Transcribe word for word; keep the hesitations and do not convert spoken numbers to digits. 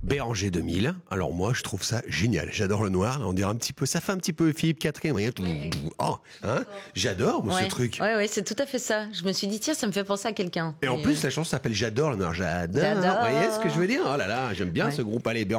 Béranger deux mille. Alors moi, je trouve ça génial. J'adore le noir. Là, on dirait un petit peu, ça fait un petit peu Philippe Catherine. Rien. Oh, hein. J'adore moi, ouais. ce truc. Ouais, ouais, c'est tout à fait ça. Je me suis dit, tiens, ça me fait penser à quelqu'un. Et, Et en plus, la chanson s'appelle J'adore le noir. J'adore. J'adore. Vous voyez ce que je veux dire? Oh là là, j'aime bien ouais. ce groupe. Allez, Béranger.